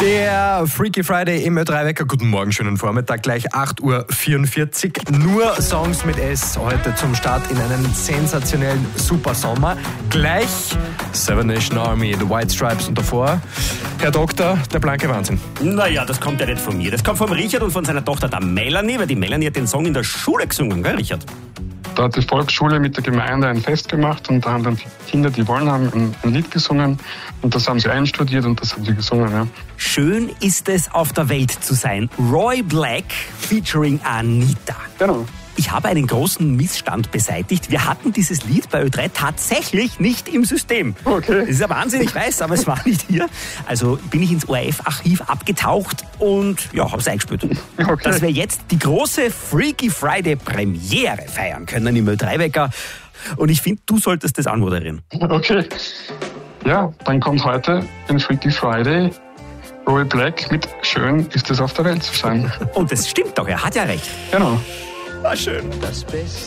Der Freaky Friday im Ö3-Wecker. Guten Morgen, schönen Vormittag, gleich 8.44 Uhr. Nur Songs mit S heute zum Start in einen sensationellen Supersommer. Gleich Seven Nation Army, The White Stripes und davor, Herr Doktor, der blanke Wahnsinn. Naja, das kommt ja nicht von mir. Das kommt vom Richard und von seiner Tochter, der Melanie, weil die Melanie hat den Song in der Schule gesungen, gell, Richard? Da hat die Volksschule mit der Gemeinde ein Fest gemacht und da haben dann die Kinder, die wollen haben, ein Lied gesungen und das haben sie einstudiert und das haben sie gesungen, ja. Schön ist es, auf der Welt zu sein. Roy Black featuring Anita. Genau. Ich habe einen großen Missstand beseitigt. Wir hatten dieses Lied bei Ö3 tatsächlich nicht im System. Okay. Das ist ja Wahnsinn, ich weiß, aber es war nicht hier. Also bin ich ins ORF-Archiv abgetaucht und ja, habe es eingespielt. Okay. Dass wir jetzt die große Freaky Friday Premiere feiern können im Ö3-Wecker. Und ich finde, du solltest das anmoderieren. Okay. Ja, dann kommt heute in Freaky Friday Roy Black mit Schön ist es auf der Welt zu sein. Und das stimmt doch, er hat ja recht. Genau. War schön. Das Beste